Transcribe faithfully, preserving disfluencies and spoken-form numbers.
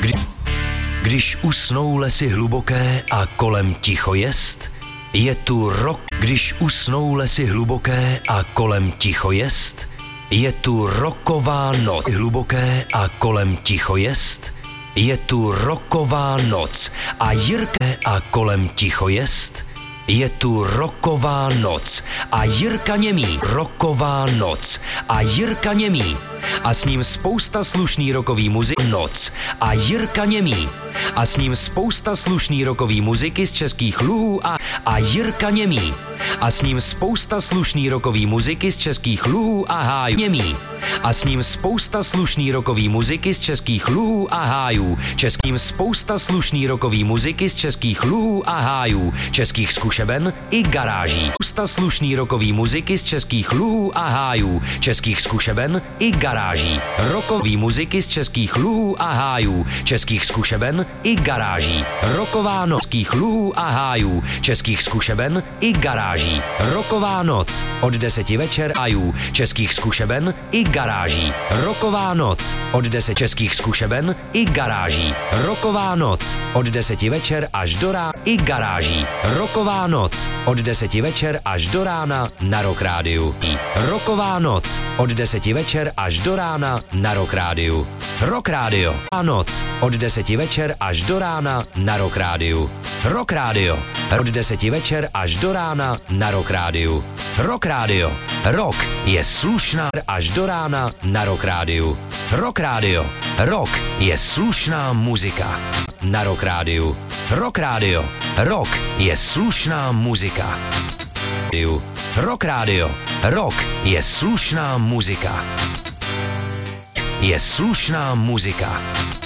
Kdy, když usnou lesy hluboké a kolem ticho jest, je tu rok. Když usnou lesy hluboké a kolem ticho jest, je tu roková noc. Hluboké a kolem ticho jest, je tu roková noc. A Jirka a kolem ticho jest, je tu roková noc. A Jirka Němý, roková noc. A Jirka Němý, a s ním spousta slušný rokový muziky. Noc. A Jirka Němý, a s ním spousta slušný rokový muziky z českých luhů. A, a Jirka Němý, a s ním spousta slušný rokový muziky z českých luhů a hájů. Němý, a s ním spousta slušný rokový muziky z českých luhů a hájů. Českým spousta slušný rokový muziky z českých luhů a hájů. Českých zkušeben i garáží. Spousta slušný rokový muziky z českých luhů a hájů. Českých zkušeben i garáží. Rokový muziky z českých luhů a hájů. Českých zkušeben i garáží. Roková noc českých luhů a hájů. Českých zkušeben i garáží. Roková noc od deseti večer hájů. Českých zkušeben i garáží. Roková noc od deseti českých zkušeben i garáží. Roková noc od deseti večer až do rána i garáží. Roková noc od deseti večer až do rána na Rock Rádiu. Roková noc od deseti večer až do rána na Rock Rádiu. Rock Radio. A noc od deseti večer až do rána na Rock Rádiu. Rock Radio. Od deseti večer až do rána na Rock Rádiu. Rock Radio. Rock je slušná až do rána na Rock Rádiu. Rock Radio. Rock je slušná muzika na Rock Rádiu. Rock Radio. Rock je slušná muzika. Rock Radio. Rock je slušná muzika. Je slušná muzika.